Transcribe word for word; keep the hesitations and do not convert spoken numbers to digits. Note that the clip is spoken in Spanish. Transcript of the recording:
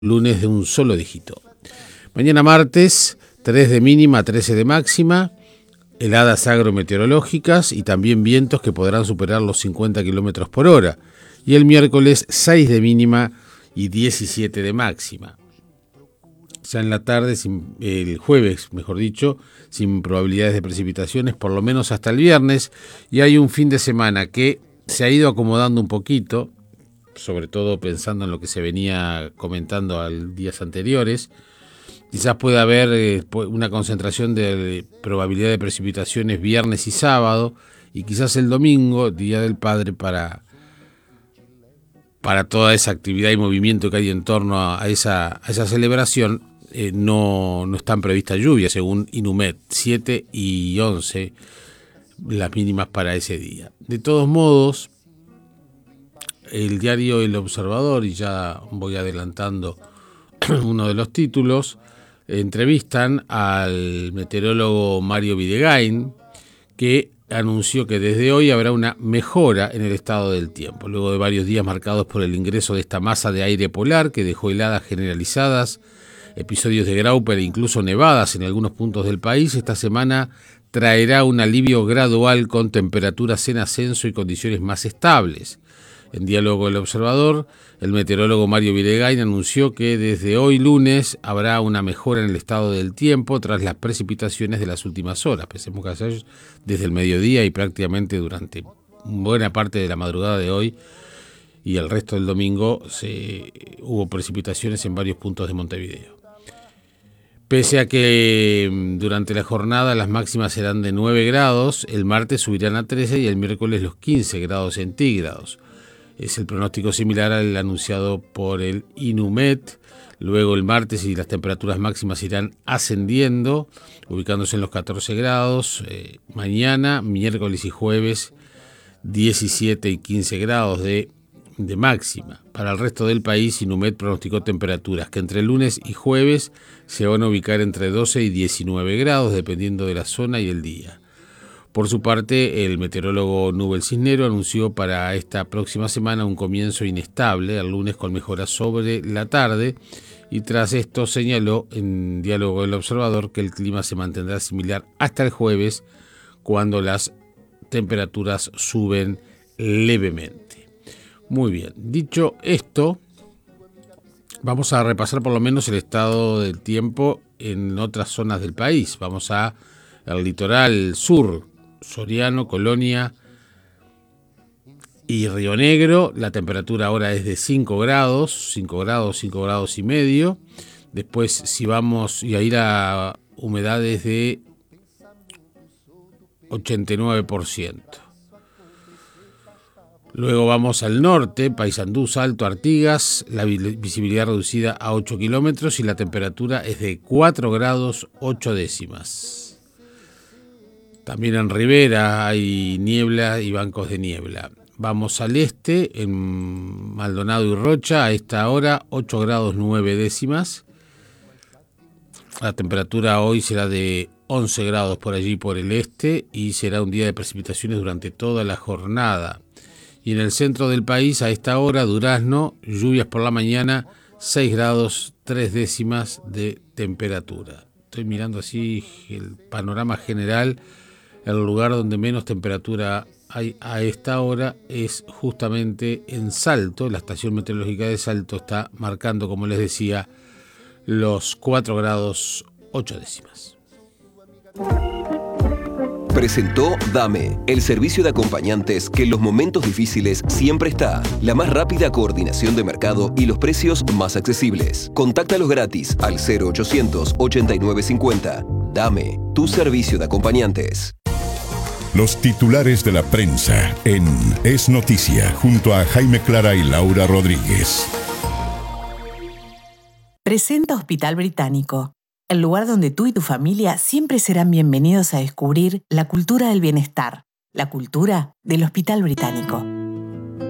lunes de un solo dígito. Mañana martes, tres de mínima, trece de máxima, heladas agrometeorológicas y también vientos que podrán superar los cincuenta kilómetros por hora. Y el miércoles, seis de mínima y diecisiete de máxima. Ya en la tarde, sin, el jueves, mejor dicho, sin probabilidades de precipitaciones, por lo menos hasta el viernes. Y hay un fin de semana que se ha ido acomodando un poquito, sobre todo pensando en lo que se venía comentando a días anteriores. Quizás pueda haber eh, una concentración de probabilidad de precipitaciones viernes y sábado, y quizás el domingo, Día del Padre, para, para toda esa actividad y movimiento que hay en torno a, a, esa, a esa celebración, eh, no, no están previstas lluvias, según Inumet, siete y once las mínimas para ese día. De todos modos, el diario El Observador, y ya voy adelantando uno de los títulos, entrevistan al meteorólogo Mario Videgain, que anunció que desde hoy habrá una mejora en el estado del tiempo. Luego de varios días marcados por el ingreso de esta masa de aire polar que dejó heladas generalizadas, episodios de grauper e incluso nevadas en algunos puntos del país, esta semana traerá un alivio gradual con temperaturas en ascenso y condiciones más estables. En diálogo El Observador, el meteorólogo Mario Videgain anunció que desde hoy lunes habrá una mejora en el estado del tiempo tras las precipitaciones de las últimas horas. Pensemos que hacer desde el mediodía y prácticamente durante buena parte de la madrugada de hoy y el resto del domingo se, hubo precipitaciones en varios puntos de Montevideo. Pese a que durante la jornada las máximas serán de nueve grados, el martes subirán a trece y el miércoles los quince grados centígrados. Es el pronóstico similar al anunciado por el Inumet. Luego el martes y las temperaturas máximas irán ascendiendo, ubicándose en los catorce grados. Eh, mañana, miércoles y jueves, diecisiete y quince grados de, de máxima. Para el resto del país, Inumet pronosticó temperaturas que entre lunes y jueves se van a ubicar entre doce y diecinueve grados, dependiendo de la zona y el día. Por su parte, el meteorólogo Nubel Cisnero anunció para esta próxima semana un comienzo inestable, el lunes con mejoras sobre la tarde, y tras esto señaló en diálogo El Observador que el clima se mantendrá similar hasta el jueves, cuando las temperaturas suben levemente. Muy bien, dicho esto, vamos a repasar por lo menos el estado del tiempo en otras zonas del país. Vamos a el litoral sur, Soriano, Colonia y Río Negro. La temperatura ahora es de cinco grados, cinco grados, cinco grados y medio. Después, si vamos, y ahí la humedad es de ochenta y nueve por ciento. Luego vamos al norte, Paysandú, Salto, Artigas, la visibilidad reducida a ocho kilómetros y la temperatura es de cuatro grados ocho décimas. También en Rivera hay niebla y bancos de niebla. Vamos al este, en Maldonado y Rocha, a esta hora ocho grados nueve décimas. La temperatura hoy será de once grados por allí por el este y será un día de precipitaciones durante toda la jornada. Y en el centro del país, a esta hora, Durazno, lluvias por la mañana, seis grados tres décimas de temperatura. Estoy mirando así el panorama general. El lugar donde menos temperatura hay a esta hora es justamente en Salto. La estación meteorológica de Salto está marcando, como les decía, los cuatro grados ocho décimas. Presentó Dame, el servicio de acompañantes que en los momentos difíciles siempre está. La más rápida coordinación de mercado y los precios más accesibles. Contáctalos gratis al cero ochocientos ochenta y nueve cincuenta. Dame, tu servicio de acompañantes. Los titulares de la prensa en Es Noticia, junto a Jaime Clara y Laura Rodríguez. Presenta Hospital Británico, el lugar donde tú y tu familia siempre serán bienvenidos a descubrir la cultura del bienestar, la cultura del Hospital Británico.